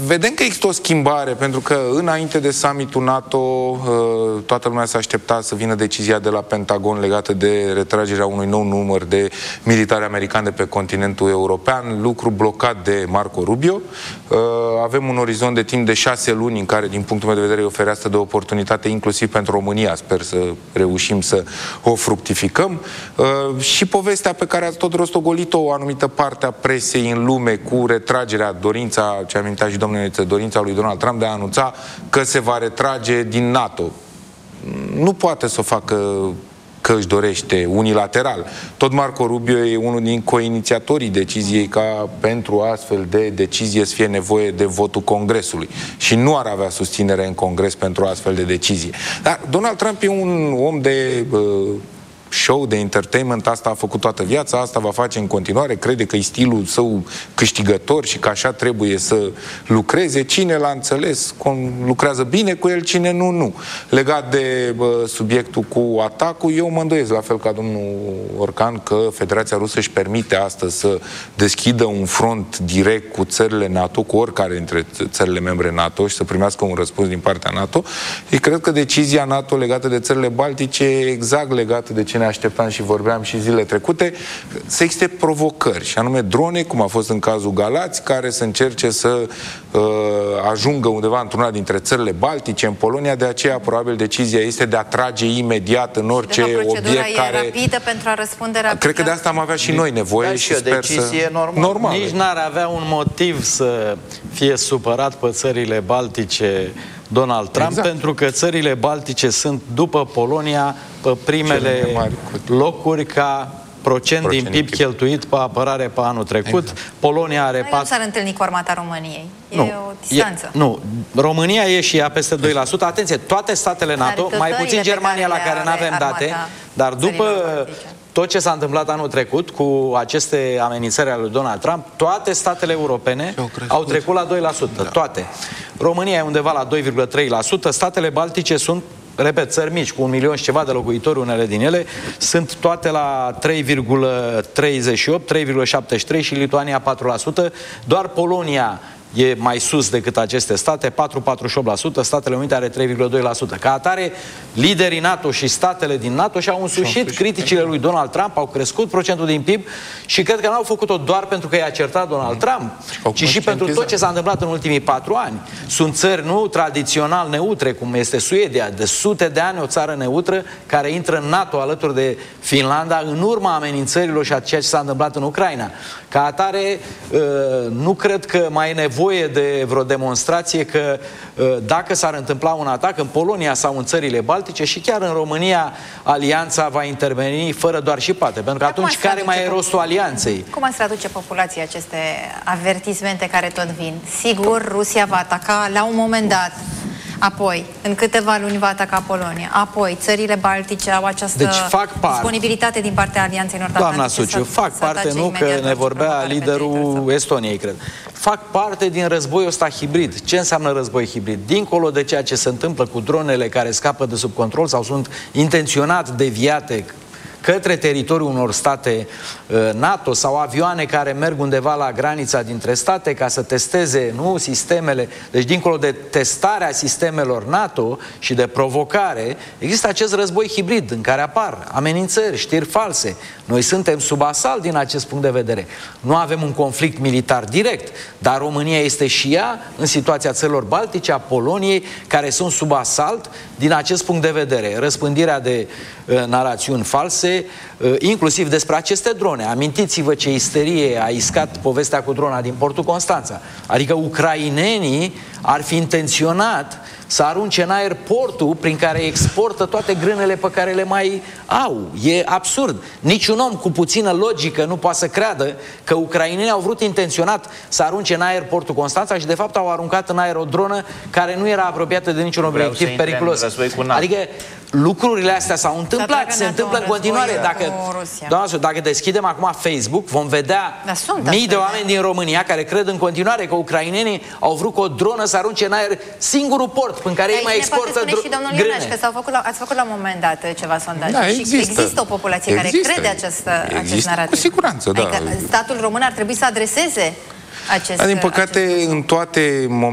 vedem că există o schimbare, pentru că înainte de summitul NATO toată lumea s-a așteptat să vină decizia de la Pentagon legată de retragerea unui nou număr de militari americani de pe continentul european, lucru blocat de Marco Rubio. Avem un orizont de timp de 6 luni în care, din punctul meu de vedere, e o fereastră de oportunitate inclusiv pentru România. Sper să reușim să o fructificăm. Și povestea pe care ați tot rostogolit-o o anumită parte a presei în lume cu retragerea, dorința, ce amintea și domnule, dorința lui Donald Trump de a anunța că se va retrage din NATO. Nu poate să o facă că își dorește unilateral. Tot Marco Rubio e unul din coinițiatorii deciziei ca pentru astfel de decizie să fie nevoie de votul Congresului. Și nu ar avea susținere în Congres pentru astfel de decizie. Dar Donald Trump e un om de show, de entertainment, asta a făcut toată viața, asta va face în continuare, crede că e stilul său câștigător și că așa trebuie să lucreze. Cine l-a înțeles, lucrează bine cu el, cine nu, nu. Legat de subiectul cu atacul, eu mă îndoiesc, la fel ca domnul Orcan, că Federația Rusă își permite astăzi să deschidă un front direct cu țările NATO, cu oricare dintre țările membre NATO și să primească un răspuns din partea NATO. Și cred că decizia NATO legată de țările Baltice e exact legată de ce ne așteptam și vorbeam și zilele trecute, să existe provocări, și anume drone, cum a fost în cazul Galați, care să încerce să ajungă undeva într-una dintre țările Baltice, în Polonia. De aceea, probabil, decizia este de a trage imediat în orice obiect care... rapidă pentru a răspunde rapid. Cred că de asta am avea și noi nevoie, da, și sper decizie să... normală. Nici n-ar avea un motiv să fie supărat pe țările Baltice Donald Trump, exact, pentru că țările Baltice sunt, după Polonia, pe primele locuri ca procent din PIB cheltuit pe apărare pe anul trecut. Exact. Polonia are... Nu s-ar întâlni cu armata României. E o distanță. Nu. România e și ea peste 2%. Atenție, toate statele NATO, mai puțin Germania, la care nu avem date, dar după tot ce s-a întâmplat anul trecut cu aceste amenințări ale lui Donald Trump, toate statele europene au trecut la 2%. Da. Toate. România e undeva la 2,3%. Statele Baltice sunt, repet, țări mici, cu 1 milion și ceva de locuitori, unele din ele, sunt toate la 3,38, 3,73 și Lituania 4%. Doar Polonia e mai sus decât aceste state, 4,48%, Statele Unite are 3,2%. Ca atare, liderii NATO și statele din NATO și-au însușit criticile lui Donald Trump, au crescut procentul din PIB și cred că n-au făcut-o doar pentru că i-a certat Donald Trump, ci și pentru tot ce s-a întâmplat în ultimii 4 ani. Sunt țări nu tradițional neutre, cum este Suedia, de sute de ani o țară neutră, care intră în NATO alături de Finlanda în urma amenințărilor și a ceea ce s-a întâmplat în Ucraina. Ca atare, nu cred că mai e nevoie de vreo demonstrație că dacă s-ar întâmpla un atac în Polonia sau în țările Baltice și chiar în România, alianța va interveni fără doar și poate. Pentru că atunci care mai e rostul alianței? Cum ați traduce populația aceste avertismente care tot vin? Sigur, Rusia va ataca la un moment dat. Apoi, în câteva luni va ataca Polonia. Apoi, țările Baltice au această disponibilitate din partea Alianței Nord-Atlantice. Doamna Suciu, fac parte, nu că ne vorbea liderul Estoniei, cred. Fac parte din războiul ăsta hibrid. Ce înseamnă război hibrid? Dincolo de ceea ce se întâmplă cu dronele care scapă de sub control sau sunt intenționat deviate către teritoriul unor state NATO sau avioane care merg undeva la granița dintre state ca să testeze, nu, sistemele. Deci, dincolo de testarea sistemelor NATO și de provocare, există acest război hibrid în care apar amenințări, știri false. Noi suntem sub asalt din acest punct de vedere. Nu avem un conflict militar direct, dar România este și ea în situația țărilor Baltice, a Poloniei, care sunt sub asalt din acest punct de vedere. Răspândirea de narațiuni false, inclusiv despre aceste drone. Amintiți-vă ce isterie a iscat povestea cu drona din portul Constanța. Adică ucrainenii ar fi intenționat să arunce în aer portul prin care exportă toate grânele pe care le mai au. E absurd. Niciun om cu puțină logică nu poate să creadă că ucrainenii au vrut intenționat să arunce în aer portul Constanța și de fapt au aruncat în aer o dronă care nu era apropiată de niciun obiectiv periculos. Adică lucrurile astea s-au întâmplat, se întâmplă în continuare. Dacă deschidem acum Facebook, vom vedea mii de oameni din România care cred în continuare că ucrainenii au vrut cu o dronă să arunce în aer singurul port în care ei mai exportă grâne. Că ați făcut la un moment dat ceva sondaje. Da, există o populație care crede acest narativ. Cu siguranță, da. Adică statul român ar trebui să adreseze acest... Din păcate, în toate